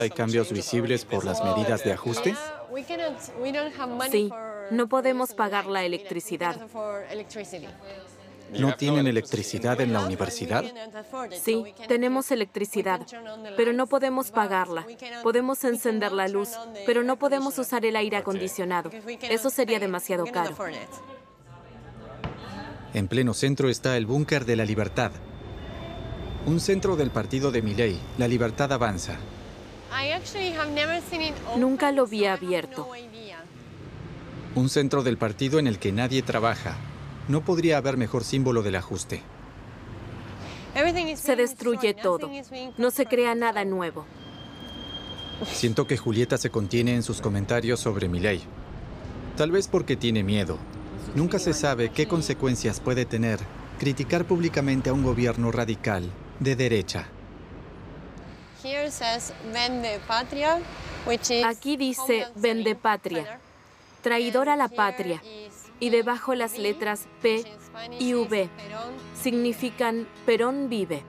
¿Hay cambios visibles por las medidas de ajuste? Sí, no podemos pagar la electricidad. ¿No tienen electricidad en la universidad? Sí, tenemos electricidad, pero no podemos pagarla. Podemos encender la luz, pero no podemos usar el aire acondicionado. Eso sería demasiado caro. En pleno centro está el Búnker de la Libertad, un centro del partido de Milei, La Libertad Avanza. Nunca lo vi abierto. Un centro del partido en el que nadie trabaja. No podría haber mejor símbolo del ajuste. Se destruye todo. No se crea nada nuevo. Siento que Julieta se contiene en sus comentarios sobre Milei. Tal vez porque tiene miedo. Nunca se sabe qué consecuencias puede tener criticar públicamente a un gobierno radical de derecha. Aquí dice Vende Patria, traidor a la patria, y debajo las letras P y V significan Perón vive.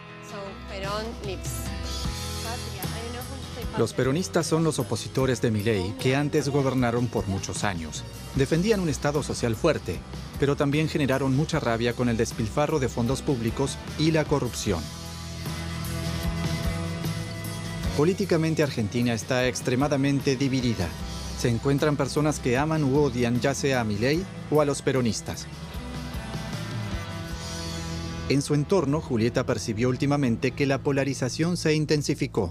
Los peronistas son los opositores de Milei que antes gobernaron por muchos años. Defendían un Estado social fuerte, pero también generaron mucha rabia con el despilfarro de fondos públicos y la corrupción. Políticamente Argentina está extremadamente dividida. Se encuentran personas que aman u odian ya sea a Milei o a los peronistas. En su entorno, Julieta percibió últimamente que la polarización se intensificó.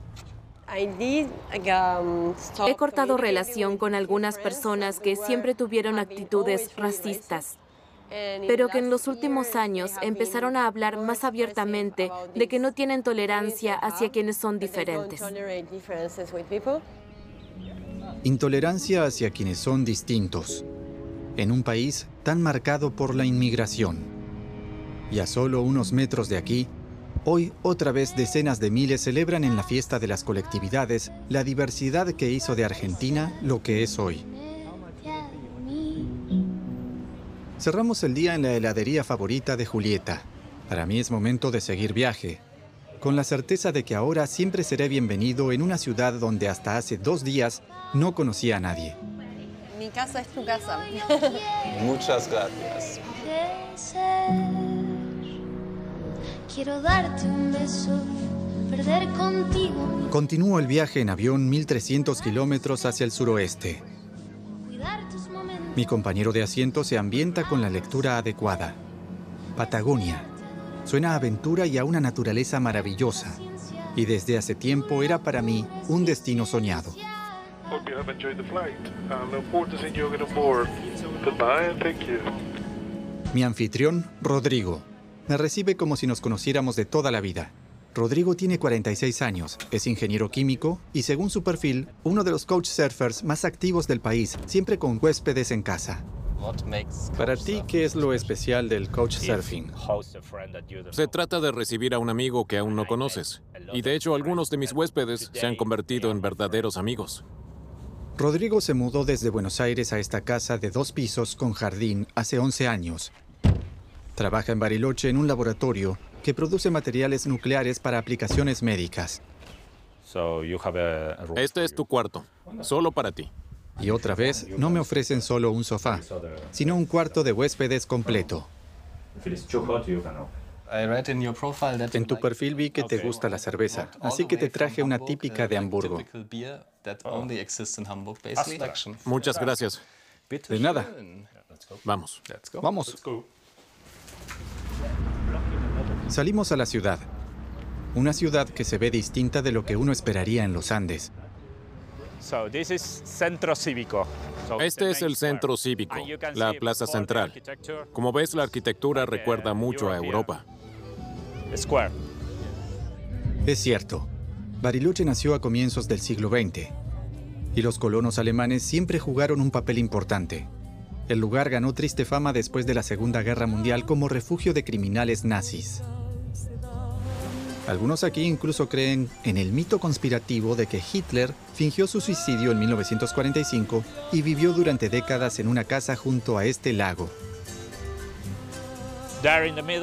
He cortado relación con algunas personas que siempre tuvieron actitudes racistas, pero que en los últimos años empezaron a hablar más abiertamente de que no tienen tolerancia hacia quienes son diferentes. Intolerancia hacia quienes son distintos, en un país tan marcado por la inmigración. Y a solo unos metros de aquí, hoy otra vez decenas de miles celebran en la fiesta de las colectividades la diversidad que hizo de Argentina lo que es hoy. Cerramos el día en la heladería favorita de Julieta. Para mí es momento de seguir viaje, con la certeza de que ahora siempre seré bienvenido en una ciudad donde hasta hace 2 días no conocía a nadie. Mi casa es tu casa. Muchas gracias. Quiero darte un beso, perder contigo. Continúo el viaje en avión 1.300 kilómetros hacia el suroeste. Mi compañero de asiento se ambienta con la lectura adecuada. Patagonia. Suena a aventura y a una naturaleza maravillosa. Y desde hace tiempo era para mí un destino soñado. Mi anfitrión, Rodrigo, me recibe como si nos conociéramos de toda la vida. Rodrigo tiene 46 años, es ingeniero químico y, según su perfil, uno de los couchsurfers más activos del país, siempre con huéspedes en casa. Para ti, ¿qué es lo especial del couchsurfing? Se trata de recibir a un amigo que aún no conoces. Y de hecho, algunos de mis huéspedes se han convertido en verdaderos amigos. Rodrigo se mudó desde Buenos Aires a esta casa de 2 pisos con jardín hace 11 años. Trabaja en Bariloche en un laboratorio que produce materiales nucleares para aplicaciones médicas. Este es tu cuarto, solo para ti. Y otra vez, no me ofrecen solo un sofá, sino un cuarto de huéspedes completo. En tu perfil vi que te gusta la cerveza, así que te traje una típica de Hamburgo. Muchas gracias. De nada. Vamos. Vamos. Salimos a la ciudad. Una ciudad que se ve distinta de lo que uno esperaría en los Andes. Centro cívico. Este es el centro cívico, la plaza central. Como ves, la arquitectura recuerda mucho a Europa. Es cierto. Bariloche nació a comienzos del siglo XX. Y los colonos alemanes siempre jugaron un papel importante. El lugar ganó triste fama después de la Segunda Guerra Mundial como refugio de criminales nazis. Algunos aquí incluso creen en el mito conspirativo de que Hitler fingió su suicidio en 1945 y vivió durante décadas en una casa junto a este lago.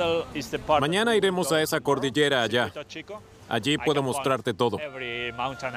Mañana iremos a esa cordillera allá. Allí puedo mostrarte todo.